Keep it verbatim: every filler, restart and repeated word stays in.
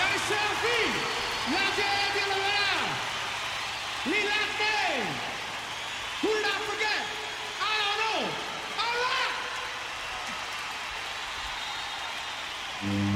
Serafim, la jazz in the line. We like them. Who did I forget? I don't know. All right.